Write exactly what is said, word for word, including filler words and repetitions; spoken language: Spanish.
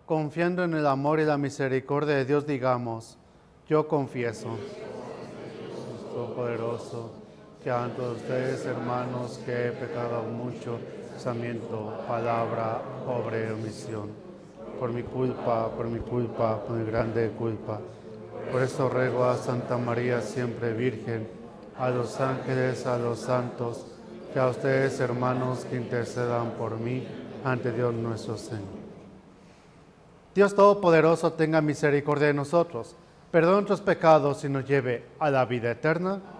confiando en el amor y la misericordia de Dios, digamos: yo confieso, Dios Todopoderoso, que ante ustedes, hermanos, que he pecado mucho, pensamiento, palabra, obra y omisión, por mi culpa, por mi culpa, por mi grande culpa. Por eso ruego a Santa María, siempre Virgen, a los ángeles, a los santos, que a ustedes, hermanos, que intercedan por mí ante Dios nuestro Señor. Dios Todopoderoso tenga misericordia de nosotros, perdone nuestros pecados y nos lleve a la vida eterna.